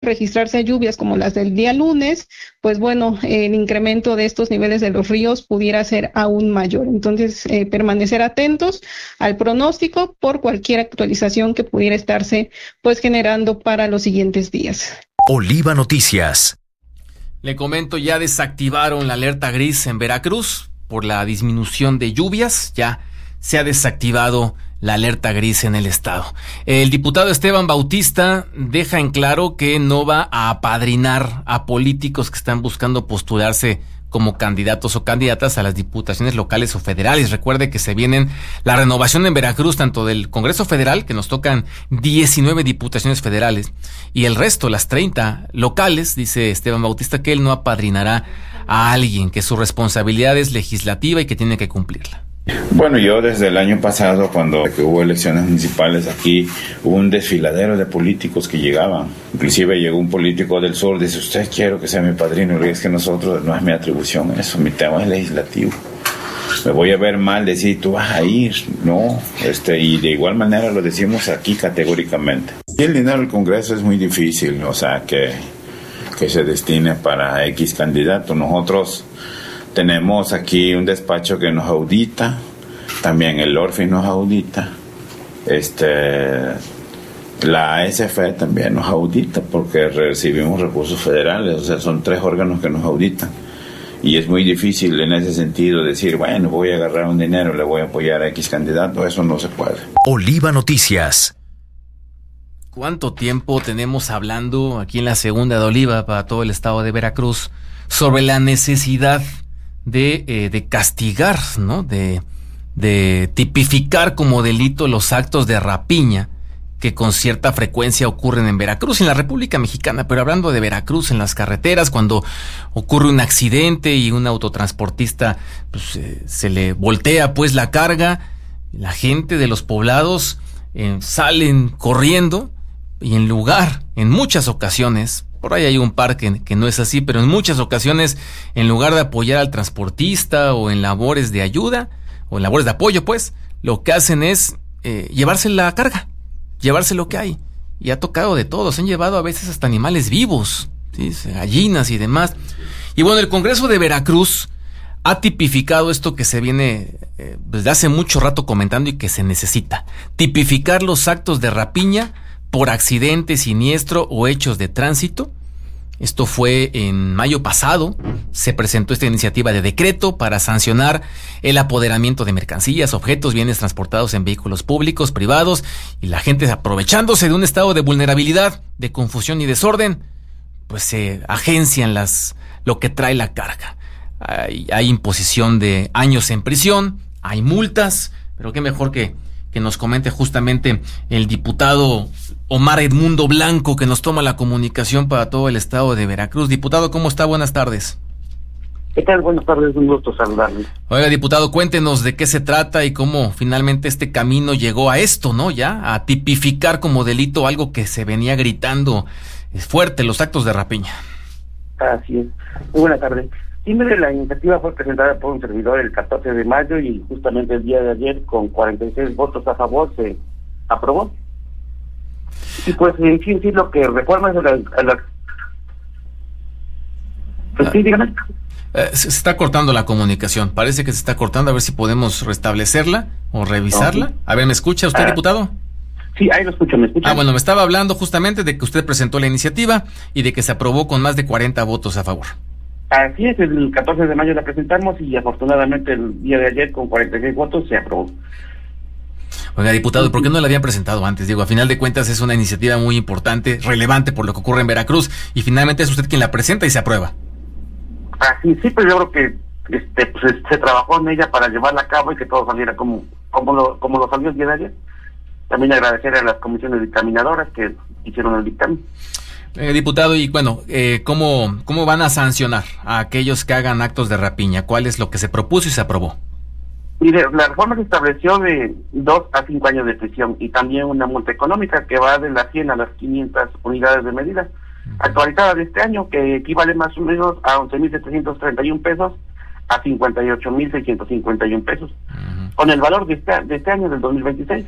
registrarse lluvias como las del día lunes, pues bueno, el incremento de estos niveles de los ríos pudiera ser aún mayor. Entonces, permanecer atentos al pronóstico por cualquier actualización que pudiera estarse pues generando para los siguientes días. Oliva Noticias. Le comento, ya desactivaron la alerta gris en Veracruz por la disminución de lluvias. Ya se ha desactivado la alerta gris en el estado. El diputado Esteban Bautista deja en claro que no va a apadrinar a políticos que están buscando postularse como candidatos o candidatas a las diputaciones locales o federales. Recuerde que se vienen la renovación en Veracruz, tanto del Congreso Federal, que nos tocan 19 diputaciones federales, y el resto, las 30 locales. Dice Esteban Bautista que él no apadrinará a alguien, que su responsabilidad es legislativa y que tiene que cumplirla. Bueno, yo desde el año pasado, cuando hubo elecciones municipales aquí, hubo un desfiladero de políticos que llegaban. Inclusive llegó un político del sur, dice: usted quiero que sea mi padrino. Y es que nosotros, no es mi atribución eso, mi tema es legislativo. Me voy a ver mal decir, tú vas a ir, no, y de igual manera lo decimos aquí categóricamente. Y el dinero del Congreso es muy difícil, o sea, que se destine para X candidato. Nosotros tenemos aquí un despacho que nos audita, también el ORFI nos audita, la ASF también nos audita porque recibimos recursos federales, o sea, son 3 órganos que nos auditan. Y es muy difícil en ese sentido decir, bueno, voy a agarrar un dinero, le voy a apoyar a X candidato, eso no se puede. Oliva Noticias. ¿Cuánto tiempo tenemos hablando aquí en la segunda de Oliva para todo el estado de Veracruz sobre la necesidad de castigar, ¿no? De tipificar como delito los actos de rapiña que con cierta frecuencia ocurren en Veracruz y en la República Mexicana? Pero hablando de Veracruz, en las carreteras, cuando ocurre un accidente y un autotransportista pues, se le voltea pues la carga, la gente de los poblados salen corriendo y en muchas ocasiones, por ahí hay un par que no es así, pero en muchas ocasiones, en lugar de apoyar al transportista o en labores de ayuda, o en labores de apoyo, pues, lo que hacen es llevarse la carga, llevarse lo que hay. Y ha tocado de todo, se han llevado a veces hasta animales vivos, ¿sí? Gallinas y demás. Y bueno, el Congreso de Veracruz ha tipificado esto que se viene desde hace mucho rato comentando y que se necesita. Tipificar los actos de rapiña por accidente, siniestro o hechos de tránsito. Esto fue en mayo pasado. Se presentó esta iniciativa de decreto para sancionar el apoderamiento de mercancías, objetos, bienes transportados en vehículos públicos, privados, y la gente aprovechándose de un estado de vulnerabilidad, de confusión y desorden, pues se agencian lo que trae la carga. Hay imposición de años en prisión, hay multas, pero qué mejor que nos comente justamente el diputado Omar Edmundo Blanco, que nos toma la comunicación para todo el estado de Veracruz. Diputado, ¿cómo está? Buenas tardes. ¿Qué tal? Buenas tardes, un gusto saludarle. Oiga, diputado, cuéntenos de qué se trata y cómo finalmente este camino llegó a esto, ¿no? Ya, a tipificar como delito algo que se venía gritando fuerte, los actos de rapiña. Así es. Muy buena tarde. Sí, mire, la iniciativa fue presentada por un servidor el 14 de mayo y justamente el día de ayer, con 46 votos a favor, se aprobó. Y pues, en fin, sí, lo que recuerda es pues sí, dígame. Se está cortando la comunicación, parece que se está cortando, a ver si podemos restablecerla o revisarla. Okay. A ver, ¿me escucha usted, diputado? Sí, ahí lo escucho, ¿me escucha? Bueno, me estaba hablando justamente de que usted presentó la iniciativa y de que se aprobó con más de 40 votos a favor. Así es, el 14 de mayo la presentamos y afortunadamente el día de ayer con 46 votos se aprobó. Oiga, diputado, ¿por qué no la habían presentado antes? Digo, a final de cuentas es una iniciativa muy importante, relevante por lo que ocurre en Veracruz, y finalmente es usted quien la presenta y se aprueba. Así sí, pero yo creo que pues, se trabajó en ella para llevarla a cabo y que todo saliera como lo salió el día de ayer. También agradecer a las comisiones dictaminadoras que hicieron el dictamen. Diputado, y bueno, ¿cómo van a sancionar a aquellos que hagan actos de rapiña? ¿Cuál es lo que se propuso y se aprobó? Mire, la reforma se estableció de 2 a 5 años de prisión y también una multa económica que va de las 100 a las 500 unidades de medida, actualizada de este año, que equivale más o menos a 11.731 pesos a 58.651 pesos, con el valor de este año, del 2026.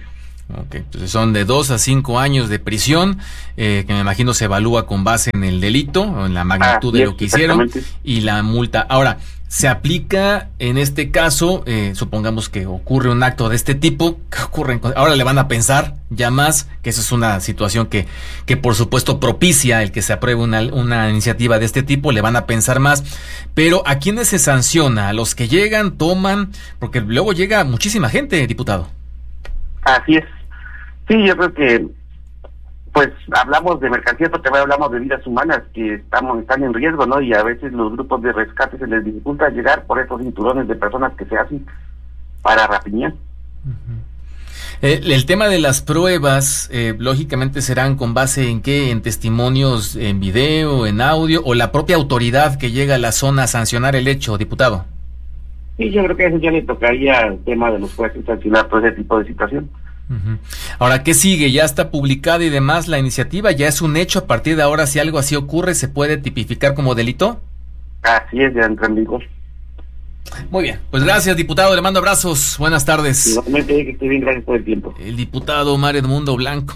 Ok, entonces son de 2 a 5 años de prisión, que me imagino se evalúa con base en el delito, o en la magnitud de lo que hicieron, y la multa. Ahora, se aplica en este caso, supongamos que ocurre un acto de este tipo, ¿qué ocurre? Ahora le van a pensar ya más, que eso es una situación que por supuesto propicia el que se apruebe una iniciativa de este tipo, le van a pensar más, pero ¿a quiénes se sanciona? ¿A los que llegan, toman? Porque luego llega muchísima gente, diputado. Así es. Sí, yo creo que pues hablamos de mercancías, pero también hablamos de vidas humanas que están en riesgo, ¿no? Y a veces los grupos de rescate se les dificulta llegar por esos cinturones de personas que se hacen para rapiñar. Uh-huh. El tema de las pruebas, lógicamente serán con base en qué, en testimonios en video, en audio, o la propia autoridad que llega a la zona a sancionar el hecho, diputado. Sí, yo creo que eso ya le tocaría el tema de los jueces sancionar todo ese tipo de situación. Uh-huh. Ahora, ¿qué sigue? ¿Ya está publicada y demás la iniciativa? ¿Ya es un hecho? A partir de ahora, si algo así ocurre, ¿se puede tipificar como delito? Así es, ya entra en vigor. Muy bien, pues gracias, diputado, le mando abrazos, buenas tardes. Igualmente, que esté bien, gracias por el tiempo. El diputado Omar Edmundo Blanco.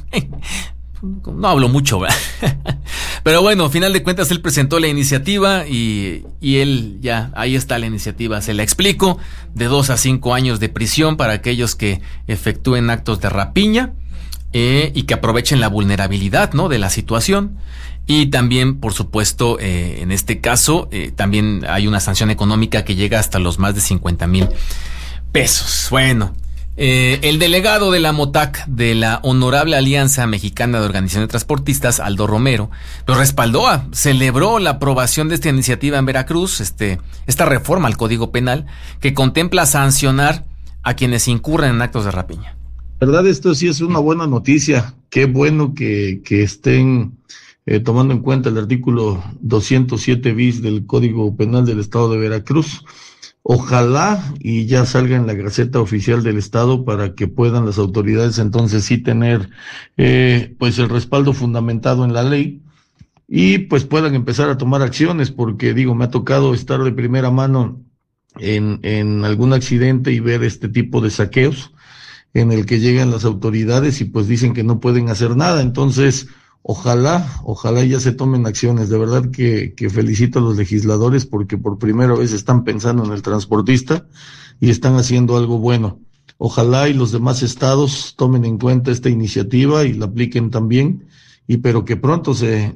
No hablo mucho, ¿verdad? Pero bueno, final de cuentas él presentó la iniciativa y él ya, ahí está la iniciativa, se la explico, de 2 a 5 años de prisión para aquellos que efectúen actos de rapiña y que aprovechen la vulnerabilidad, ¿no?, de la situación. Y también, por supuesto, en este caso, también hay una sanción económica que llega hasta los más de 50,000 pesos. Bueno. El delegado de la MOTAC, de la Honorable Alianza Mexicana de Organización de Transportistas, Aldo Romero, lo respaldó, celebró la aprobación de esta iniciativa en Veracruz, esta reforma al Código Penal, que contempla sancionar a quienes incurren en actos de rapiña. Verdad, esto sí es una buena noticia. Qué bueno que estén tomando en cuenta el artículo 207 bis del Código Penal del Estado de Veracruz. Ojalá y ya salga en la Gaceta Oficial del Estado para que puedan las autoridades entonces sí tener pues el respaldo fundamentado en la ley y pues puedan empezar a tomar acciones, porque digo, me ha tocado estar de primera mano en algún accidente y ver este tipo de saqueos en el que llegan las autoridades y pues dicen que no pueden hacer nada. Entonces ojalá ya se tomen acciones. De verdad que felicito a los legisladores porque por primera vez están pensando en el transportista y están haciendo algo bueno. Ojalá y los demás estados tomen en cuenta esta iniciativa y la apliquen también, pero que pronto se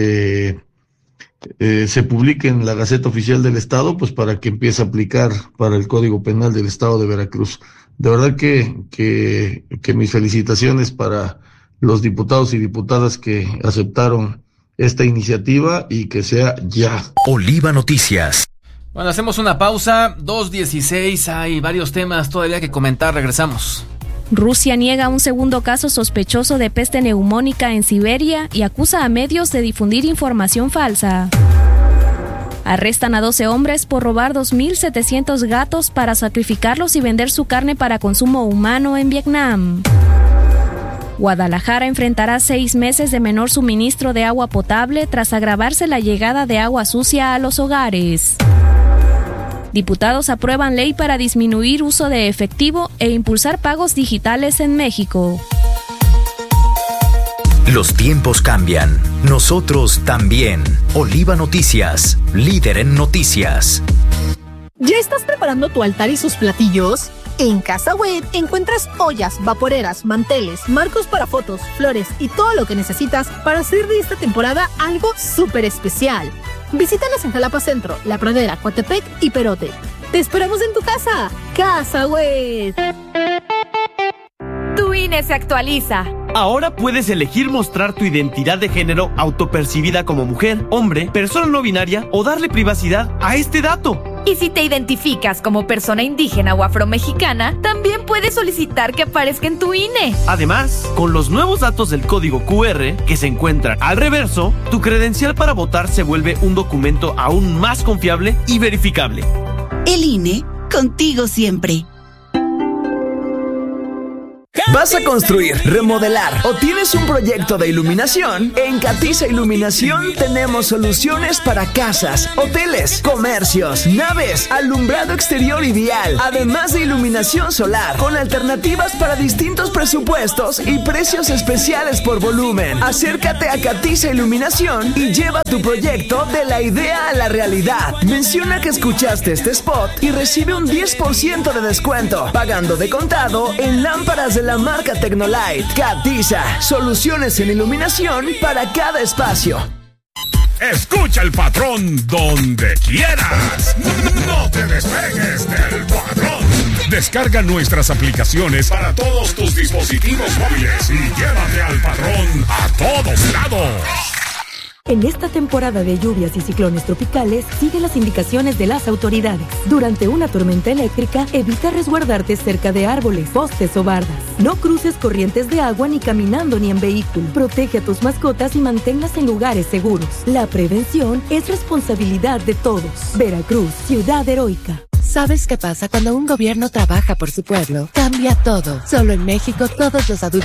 publique en la Gaceta Oficial del Estado, pues para que empiece a aplicar para el Código Penal del Estado de Veracruz. De verdad que mis felicitaciones para los diputados y diputadas que aceptaron esta iniciativa y que sea ya. Oliva Noticias. Bueno, hacemos una pausa, 2:16, hay varios temas todavía que comentar, regresamos. Rusia niega un segundo caso sospechoso de peste neumónica en Siberia y acusa a medios de difundir información falsa. Arrestan a 12 hombres por robar 2.700 gatos para sacrificarlos y vender su carne para consumo humano en Vietnam. Guadalajara enfrentará 6 meses de menor suministro de agua potable tras agravarse la llegada de agua sucia a los hogares. Diputados aprueban ley para disminuir uso de efectivo e impulsar pagos digitales en México. Los tiempos cambian, nosotros también. Oliva Noticias, líder en noticias. ¿Ya estás preparando tu altar y sus platillos? En Casa Wet encuentras ollas, vaporeras, manteles, marcos para fotos, flores y todo lo que necesitas para hacer de esta temporada algo súper especial. Visítanos en Jalapa Centro, La Pradera, Coatepec y Perote. ¡Te esperamos en tu casa! Casa Wet. Tu INE se actualiza. Ahora puedes elegir mostrar tu identidad de género autopercibida como mujer, hombre, persona no binaria o darle privacidad a este dato. Y si te identificas como persona indígena o afromexicana, también puedes solicitar que aparezca en tu INE. Además, con los nuevos datos del código QR que se encuentran al reverso, tu credencial para votar se vuelve un documento aún más confiable y verificable. El INE, contigo siempre. ¿Vas a construir, remodelar o tienes un proyecto de iluminación? En Catiza Iluminación tenemos soluciones para casas, hoteles, comercios, naves, alumbrado exterior y vial, además de iluminación solar, con alternativas para distintos presupuestos y precios especiales por volumen. Acércate a Catiza Iluminación y lleva tu proyecto de la idea a la realidad. Menciona que escuchaste este spot y recibe un 10% de descuento, pagando de contado en lámparas de la marca Tecnolite. Catiza, soluciones en iluminación para cada espacio. Escucha el patrón donde quieras. No te despegues del patrón. Descarga nuestras aplicaciones para todos tus dispositivos móviles y llévate al patrón a todos lados. En esta temporada de lluvias y ciclones tropicales, sigue las indicaciones de las autoridades. Durante una tormenta eléctrica, evita resguardarte cerca de árboles, postes o bardas. No cruces corrientes de agua ni caminando ni en vehículo. Protege a tus mascotas y manténlas en lugares seguros. La prevención es responsabilidad de todos. Veracruz, ciudad heroica. ¿Sabes qué pasa cuando un gobierno trabaja por su pueblo? Cambia todo. Solo en México todos los adultos